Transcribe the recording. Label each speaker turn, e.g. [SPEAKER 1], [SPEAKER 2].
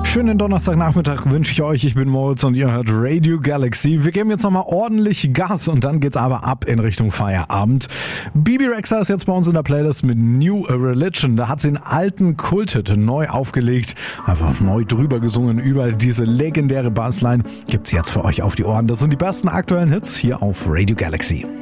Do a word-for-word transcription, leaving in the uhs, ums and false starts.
[SPEAKER 1] Schönen Donnerstagnachmittag wünsche ich euch. Ich bin Moritz und ihr hört Radio Galaxy. Wir geben jetzt nochmal ordentlich Gas und dann geht's aber ab in Richtung Feierabend. Bibi Rexha ist jetzt bei uns in der Playlist mit New Religion. Da hat sie einen alten Kulthit neu aufgelegt, einfach neu drüber gesungen über diese legendäre Bassline. Gibt's jetzt für euch auf die Ohren. Das sind die besten aktuellen Hits hier auf Radio Galaxy.